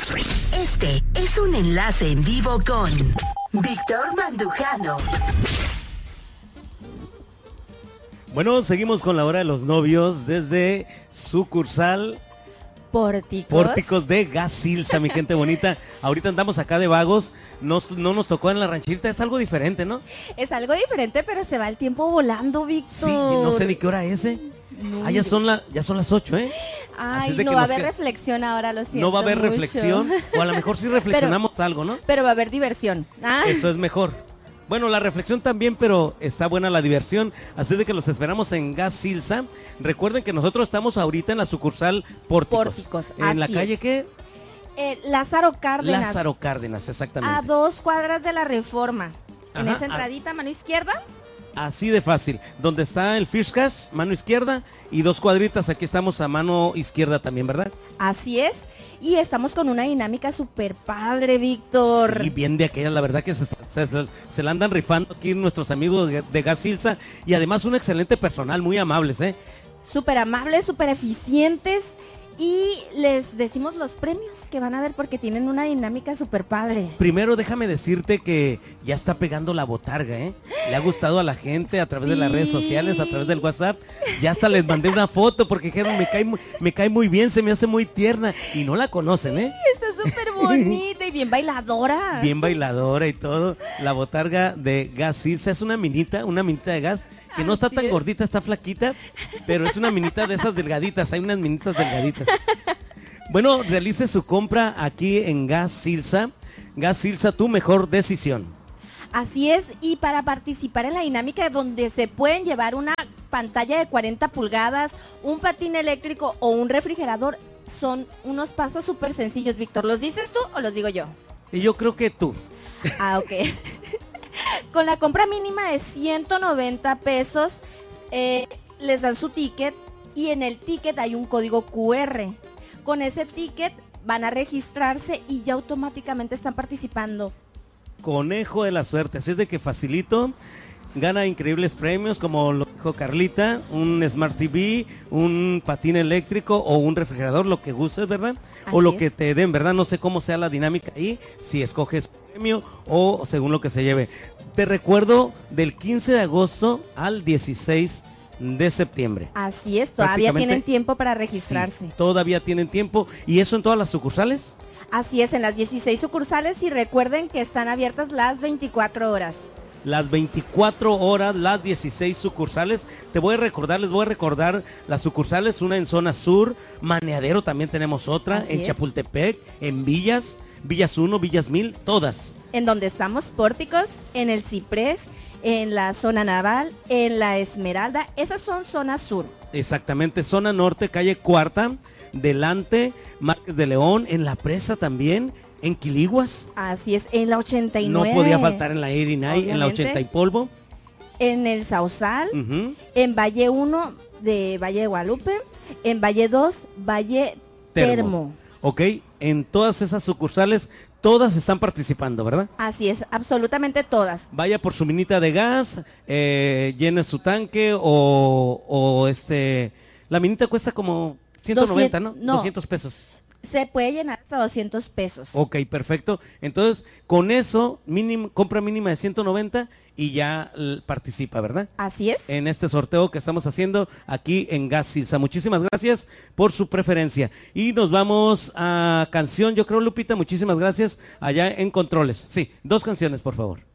Este es un enlace en vivo con Víctor Mandujano. Bueno, seguimos con la hora de los novios desde sucursal Pórticos de Gas Silsa, mi gente bonita. Ahorita andamos acá de vagos, no nos tocó en la rancherita, es algo diferente, ¿no? Es algo diferente, pero se va el tiempo volando, Víctor. Sí, no sé ni qué hora es, ¿eh? No, ya son las 8, ¿eh? Ay, no va a haber reflexión ahora, lo siento No va a haber mucho. reflexión, o a lo mejor sí reflexionamos algo, ¿no? Pero va a haber diversión. Eso es mejor. Bueno, la reflexión también, pero está buena la diversión, así de que los esperamos en Gas Silsa. Recuerden que nosotros estamos ahorita en la sucursal Pórticos. ¿En la calle qué? Lázaro Cárdenas. Lázaro Cárdenas, exactamente. A 2 cuadras de la Reforma. En Ajá, esa entradita, mano izquierda. Así de fácil. Donde está el Fish Gas, mano izquierda, y 2 cuadritas, aquí estamos a mano izquierda también, ¿verdad? Así es. Y estamos con una dinámica súper padre, Víctor. Sí, bien de aquella, la verdad que se la andan rifando aquí nuestros amigos de Gas Silsa. Y además un excelente personal, muy amables, ¿eh? Súper amables, súper eficientes. Y les decimos los premios que van a ver porque tienen una dinámica súper padre. Primero déjame decirte que ya está pegando la botarga, ¿eh? Le ha gustado a la gente a través de las redes sociales, a través del WhatsApp. Ya hasta les mandé una foto porque dijeron, me cae muy bien, se me hace muy tierna. Y no la conocen, ¿eh? Está súper bonita y bien bailadora. Bien bailadora y todo. La botarga de Gas Silsa es una minita de gas. Que no está tan gordita, está flaquita, pero es una minita de esas delgaditas, hay unas minitas delgaditas. Bueno, realice su compra aquí en Gas Silsa. Gas Silsa, tu mejor decisión. Así es, y para participar en la dinámica donde se pueden llevar una pantalla de 40 pulgadas, un patín eléctrico o un refrigerador, son unos pasos súper sencillos, Víctor. ¿Los dices tú o los digo yo? Y yo creo que tú. Ah, ok. Con la compra mínima de 190 pesos, les dan su ticket y en el ticket hay un código QR. Con ese ticket van a registrarse y ya automáticamente están participando. Conejo de la suerte, así es de que facilito. Gana increíbles premios como lo dijo Carlita, un Smart TV, un patín eléctrico o un refrigerador, lo que gustes, ¿verdad? Así o lo es. que te den, ¿verdad? No sé cómo sea la dinámica ahí, si escoges premio o según lo que se lleve. Te recuerdo del 15 de agosto al 16 de septiembre. Así es, todavía tienen tiempo para registrarse. Sí, todavía tienen tiempo. ¿Y eso en todas las sucursales? Así es, en las 16 sucursales y recuerden que están abiertas las 24 horas. Las 24 horas, las 16 sucursales. Les voy a recordar las sucursales, una en zona sur, Maneadero también tenemos otra, Así en es. Chapultepec, en Villas 1, Villas 1000, todas. En donde estamos, Pórticos, en el Ciprés, en la zona naval, en la Esmeralda, esas son zona sur. Exactamente, zona norte, calle Cuarta, delante, Márquez de León, en La Presa también, en Quiliguas. Así es, en la 89. No podía faltar en la Erinay, en la Obviamente. 80 y polvo. En el Sausal, Uh-huh. en Valle 1 de Valle de Guadalupe, en Valle 2, Valle Termo. Ok, en todas esas sucursales, todas están participando, ¿verdad? Así es, absolutamente todas. Vaya por su minita de gas, llene su tanque o la minita cuesta como 190, ¿no? No. 200 pesos. Se puede llenar hasta 200 pesos. Ok, perfecto. Entonces, con eso, compra mínima de 190 y ya participa, ¿verdad? Así es. En este sorteo que estamos haciendo aquí en Gas Silsa. Muchísimas gracias por su preferencia. Y nos vamos a canción, yo creo, Lupita, muchísimas gracias allá en Controles. Sí, 2 canciones, por favor.